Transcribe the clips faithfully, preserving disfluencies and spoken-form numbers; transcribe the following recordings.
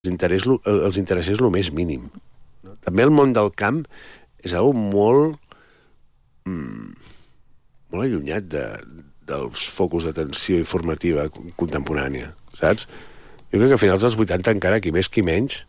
interès, els interessés el més mínim. No? També el món del camp és algo molt, mm, molt allunyat de, dels focus d'atenció informativa contemporània, saps? Jo crec que a finals dels vuitanta encara, qui més qui menys,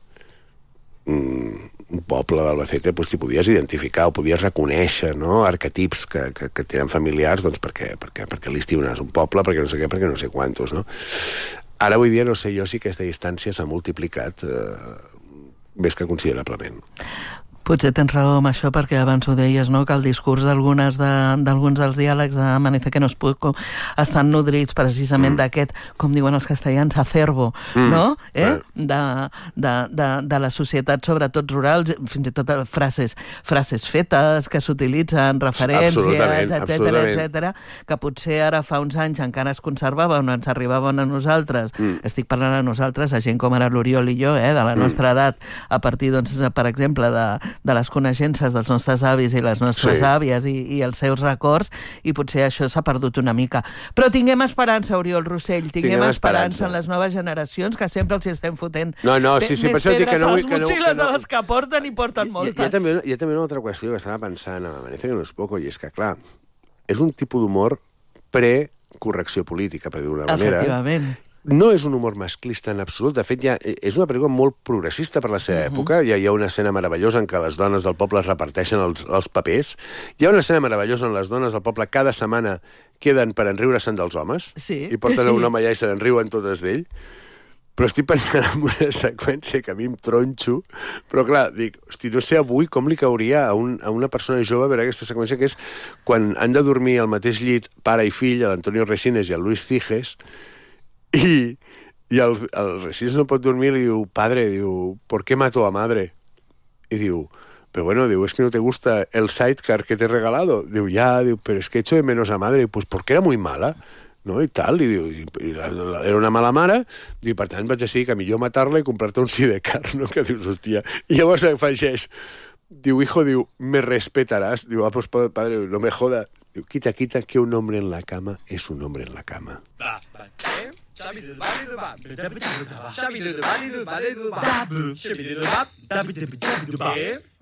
mm, un poble d'Albacete doncs, t'hi podies identificar o podies reconèixer, no? Arquetips que, que, que tenen familiars, doncs perquè, perquè, perquè l'estiu és un poble, perquè no sé què, perquè no sé quantos, no? Ara, avui dia, no sé jo si aquesta distància s'ha multiplicat eh, més que considerablement. Potser tens raó amb això, perquè abans ho deies, no?, que el discurs d'alguns de, dels diàlegs de Amanece que nos puedo estan nodrits precisament mm. d'aquest, com diuen els castellans, acervo, mm. no? Eh? Eh. De, de, de, de la societat, sobretot rurals, fins i tot frases, frases fetes que s'utilitzen, referències, etcètera, etcètera, que potser ara fa uns anys encara es conservaven o ens arribaven a nosaltres. Mm. Estic parlant a nosaltres, a gent com ara l'Oriol i jo, eh, de la nostra mm. edat, a partir, doncs, per exemple, de de les coneixences dels nostres avis i les nostres sí. àvies i, i els seus records, i potser això s'ha perdut una mica. Però tinguem esperança, Oriol Rossell, tinguem, tinguem esperança. esperança en les noves generacions, que sempre els estem fotent no, no, sí, sí, més pedres que no, a les que no, motxilles que no, de les que porten i porten moltes. Hi ha, hi ha, també, hi ha també una altra qüestió que estava pensant a Amanece que no és poco, i és que, clar, és un tipus d'humor pre-correcció política, per dir-ho d'una manera. Efectivament. No és un humor masclista en absolut. De fet, ja és una pel·lícula molt progressista per la seva uh-huh. època. Hi ha, hi ha una escena meravellosa en què les dones del poble es reparteixen els, els papers. Hi ha una escena meravellosa en les dones del poble cada setmana queden per enriure-se'n dels homes sí. i porten a un home allà i se n'enriuen totes d'ell. Però estic pensant en una seqüència que a mi em tronxo, però clar, dic, hosti, no sé avui com li cauria a, un, a una persona jove veure aquesta seqüència, que és quan han de dormir al mateix llit pare i fill, l'Antonio Resines i el Luis Ciges, I, i el, el Resines no pot dormir i li diu, padre, diu, ¿por qué mató a madre? I diu, pero bueno, diu, es que no te gusta el sidecar que te he regalado. Diu, ya, diu, pero es que echo de menos a madre. Pues porque era muy mala, no? I tal, i diu, i, i la, la, era una mala mare, i per tant vaig decidir que millor matar-la i comprar-te un sidecar, no? Que dius, hòstia. I llavors afegeix, diu, hijo, diu, me respetarás. Diu, ah, pues padre, no me joda. Diu, quita, quita, que un hombre en la cama es un hombre en la cama. Va, va, eh? Xavi de Bali de Bab, Xavi de Bali de Bali de Bab, Xavi de Bab, Xavi de Bab,